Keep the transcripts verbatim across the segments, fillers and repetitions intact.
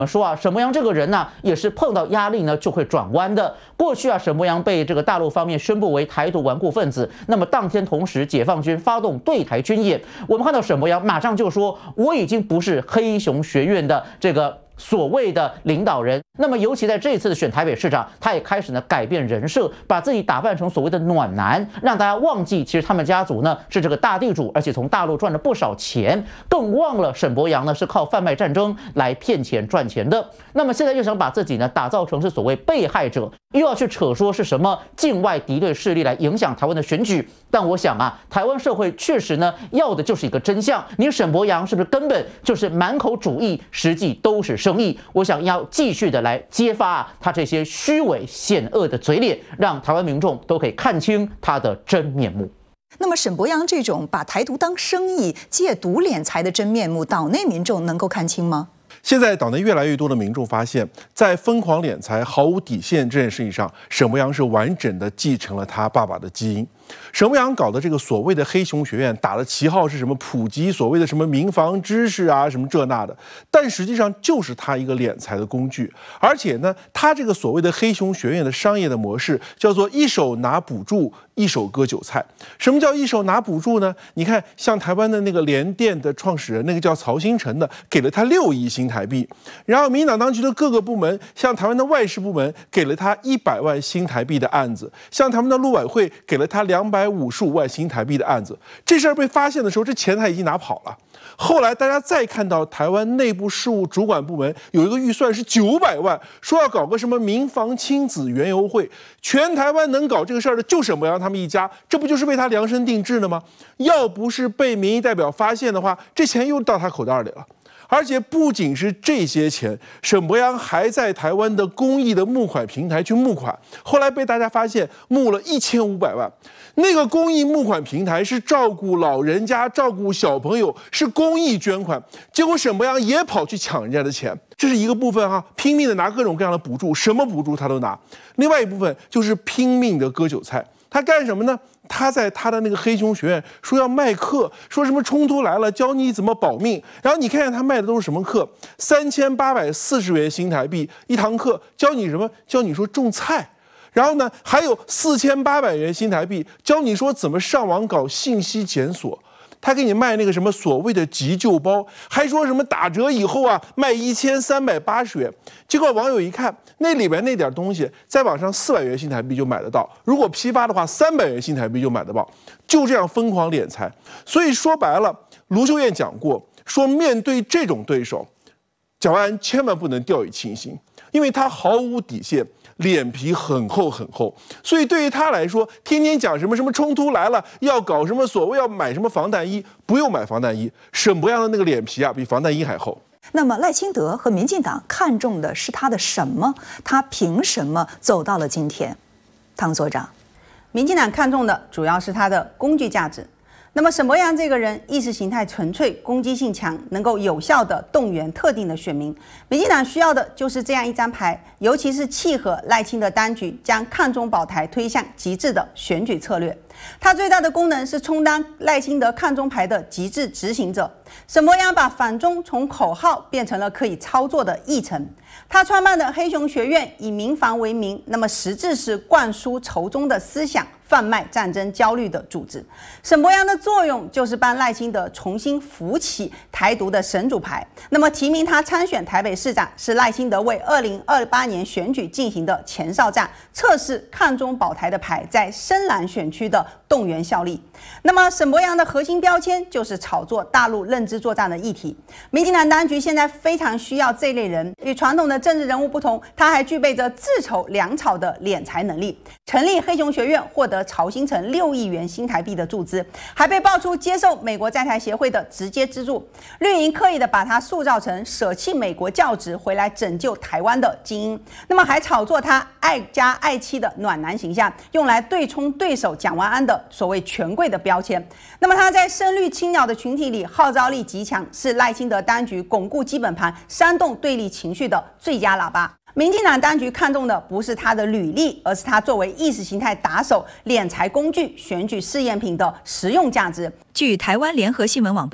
我们说啊，沈伯洋这个人呢、啊，也是碰到压力呢就会转弯的。过去啊，沈伯洋被这个大陆方面宣布为台独顽固分子，那么当天同时解放军发动对台军演，我们看到沈伯洋马上就说，我已经不是黑熊学院的这个所谓的领导人。那么尤其在这一次的选台北市长，他也开始呢改变人设，把自己打扮成所谓的暖男，让大家忘记其实他们家族呢是这个大地主，而且从大陆赚了不少钱，更忘了沈伯洋呢是靠贩卖战争来骗钱赚钱的。那么现在又想把自己呢打造成是所谓被害者，又要去扯说是什么境外敌对势力来影响台湾的选举。但我想啊，台湾社会确实呢要的就是一个真相，你沈伯洋是不是根本就是满口主义，实际都是生意？我想要继续的来揭发啊他这些虚伪险恶的嘴脸，让台湾民众都可以看清他的真面目。 那么沈伯洋这种把台独当生意、借赌敛财的真面目，岛内民众能够看清吗？ 现在岛内越来越多的民众发现，在疯狂敛财、毫无底线这件事情上，沈伯洋是完整的继承了他爸爸的基因。沈伯洋搞的这个所谓的黑熊学院，打的旗号是什么普及所谓的什么民防知识啊，什么这那的，但实际上就是他一个敛财的工具。而且呢，他这个所谓的黑熊学院的商业的模式叫做一手拿补助，一手割韭菜。什么叫一手拿补助呢？你看，像台湾的那个联电的创始人，那个叫曹兴诚的，给了他六亿新台币。然后民进党当局的各个部门，像台湾的外事部门，给了他一百万新台币的案子；像台湾的陆委会，给了他两百五十五万新台币的案子。这事儿被发现的时候，这钱他已经拿跑了。后来大家再看到台湾内部事务主管部门有一个预算是九百万，说要搞个什么民防亲子园游会，全台湾能搞这个事儿的就沈伯洋他们一家，这不就是为他量身定制的吗？要不是被民意代表发现的话，这钱又到他口袋里了。而且不仅是这些钱，沈伯洋还在台湾的公益的募款平台去募款，后来被大家发现募了一千五百万。那个公益募款平台是照顾老人家、照顾小朋友，是公益捐款，结果沈伯洋也跑去抢人家的钱，这是一个部分哈，拼命的拿各种各样的补助，什么补助他都拿。另外一部分就是拼命的割韭菜，他干什么呢？他在他的那个黑熊学院说要卖课，说什么冲突来了教你怎么保命，然后你看看他卖的都是什么课，三千八百四十元新台币一堂课，教你什么？教你说种菜。然后呢，还有四千八百元新台币，教你说怎么上网搞信息检索。他给你卖那个什么所谓的急救包，还说什么打折以后啊卖一千三百八十元。结果网友一看，那里边那点东西，在网上四百元新台币就买得到，如果批发的话，三百元新台币就买得到。就这样疯狂敛财。所以说白了，卢秀燕讲过，说面对这种对手，蒋万安千万不能掉以轻心，因为他毫无底线。脸皮很厚很厚，所以对于他来说，天天讲什么什么冲突来了，要搞什么所谓要买什么防弹衣，不用买防弹衣，沈伯洋的那个脸皮啊，比防弹衣还厚。 那么赖清德和民进党看重的是他的什么？他凭什么走到了今天？汤所长， 民进党看重的主要是他的工具价值。那么沈伯洋这个人意识形态纯粹，攻击性强，能够有效地动员特定的选民。民进党需要的就是这样一张牌，尤其是契合赖清德当局将抗中保台推向极致的选举策略。它最大的功能是充当赖清德抗中牌的极致执行者。沈伯洋把反中从口号变成了可以操作的议程。他创办的黑熊学院以民防为名，那么实质是灌输仇中的思想，贩卖战争焦虑的组织。沈伯洋的作用就是帮赖清德重新扶起台独的神主牌。那么提名他参选台北市长，是赖清德为二零二八年选举进行的前哨战，测试抗中保台的牌在深蓝选区的动员效力。那么沈伯洋的核心标签就是炒作大陆认知作战的议题。民进党当局现在非常需要这类人，与传统的政治人物不同，他还具备着自筹粮草的敛财能力。成立黑熊学院，获得曹兴诚六亿元新台币的注资，还被爆出接受美国在台协会的直接资助。绿营刻意的把他塑造成舍弃美国教职回来拯救台湾的精英，那么还炒作他爱家爱妻的暖男形象，用来对冲对手蒋万安的所谓权贵的标签。那么他在深绿青鸟的群体里号召力极强，是赖清德当局巩固基本盘、煽动对立情绪的最佳喇叭。民进党当局看重的不是他的履历，而是他作为意识形态打手、敛财工具、选举试验品的实用价值。 据台湾联合新闻网报道，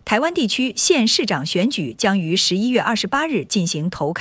台湾地区县市长选举将于十一月二十八日进行投开。